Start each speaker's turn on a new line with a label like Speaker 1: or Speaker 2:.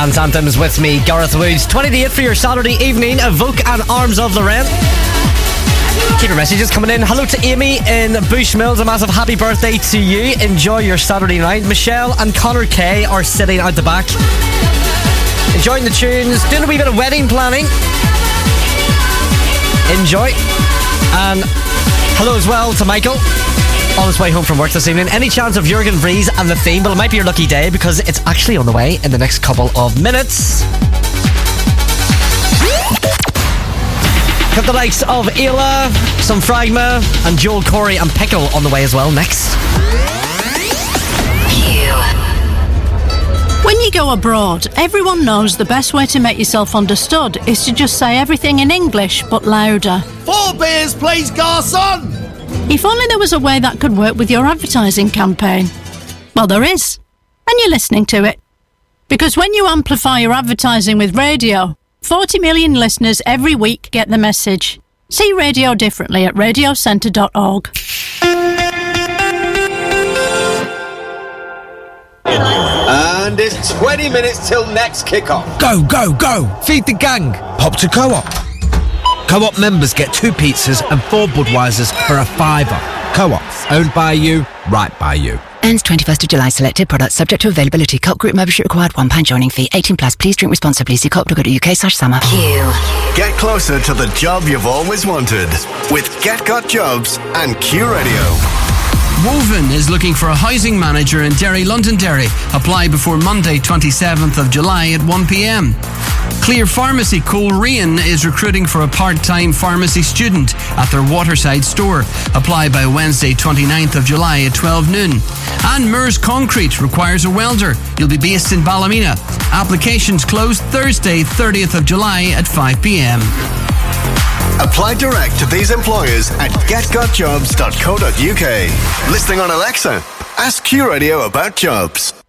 Speaker 1: Dance Anthems with me, Gareth Woods. 20 to 8 for your Saturday evening. Evoke and Arms of Lorraine. Keep your messages coming in. Hello to Amy in Bushmills. A massive happy birthday to you. Enjoy your Saturday night. Michelle and Connor Kay are sitting out the back, enjoying the tunes, doing a wee bit of wedding planning. Enjoy. And hello as well to Michael, on his way home from work this evening. Any chance of Jurgen Vries and the theme? Well, it might be your lucky day because it's actually on the way in the next couple of minutes. Got the likes of Ayla, some Fragma, and Joel Corey and Pickle on the way as well next.
Speaker 2: When you go abroad, everyone knows the best way to make yourself understood is to just say everything in English but louder.
Speaker 3: 4 beers, please, garçon!
Speaker 2: If only there was a way that could work with your advertising campaign. Well, there is. And you're listening to it. Because when you amplify your advertising with radio, 40 million listeners every week get the message. See radio differently at radiocentre.org.
Speaker 4: And it's 20 minutes till next kick-off.
Speaker 5: Go, go, go! Feed the gang! Pop to Co-op. Co-op members get 2 pizzas and 4 Budweisers for a £5. Co-op, owned by you, right by you.
Speaker 6: Ends 21st of July. Selected products subject to availability. Co-op group membership required. £1 joining fee. 18 plus. Please drink responsibly. See co-op.co.uk/summer.
Speaker 7: Get closer to the job you've always wanted with Get Got Jobs and Q Radio.
Speaker 8: Woven is looking for a housing manager in Derry, Londonderry. Apply before Monday, 27th of July at 1 p.m. Clear Pharmacy Coleraine is recruiting for a part-time pharmacy student at their Waterside store. Apply by Wednesday, 29th of July at 12 noon. And Moores Concrete requires a welder. You'll be based in Ballymena. Applications closed Thursday, 30th of July at 5 p.m.
Speaker 7: Apply direct to these employers at getgotjobs.co.uk. Listening on Alexa, ask Q Radio about jobs.